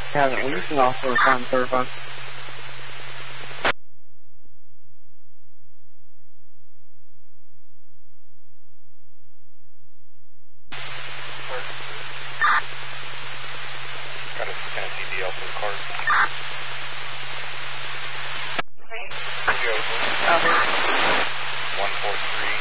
Haven't we? You can also find third one. Got a Tennessee DL for the card. Copy. 143.